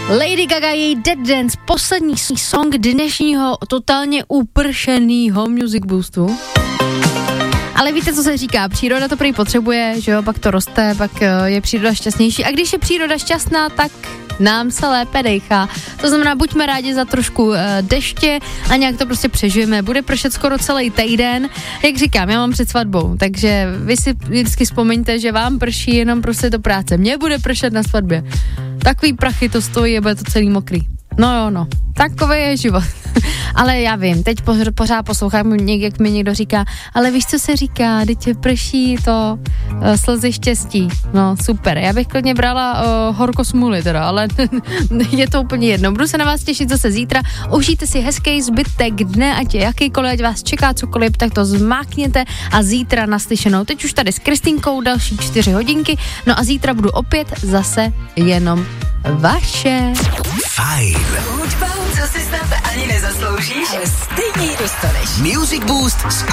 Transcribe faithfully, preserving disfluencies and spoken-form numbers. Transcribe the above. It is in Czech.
Lady Gaga, její Dead Dance, poslední song dnešního totálně upršenýho Music Boostu. Ale víte, co se říká, příroda to prý potřebuje, že jo, pak to roste, pak je příroda šťastnější a když je příroda šťastná, tak nám se lépe dejchá. To znamená, buďme rádi za trošku uh, deště a nějak to prostě přežijeme. Bude pršet skoro celý týden. Jak říkám, já mám před svatbou, takže vy si vždycky vzpomeňte, že vám prší jenom prostě do práce. Mně bude pršet na svatbě. Takový prachy to stojí a bude to celý mokrý. No jo, no. Takový je život. Ale já vím, teď pořád poslouchám, jak mi někdo říká, ale víš, co se říká, teď prší to uh, slzy štěstí. No, super. Já bych klidně brala uh, horko smůly teda, ale je to úplně jedno. Budu se na vás těšit zase zítra. Užijte si hezký zbytek dne, ať je jakýkoliv, ať vás čeká cokoliv, tak to zmákněte a zítra naslyšenou. Teď už tady s Kristýnkou další čtyři hodinky, no a zítra budu opět zase jenom vaše. Fajn. Hudba, co si snad ani nezasloužíš, ale stejně ji dostaneš. Music Boost s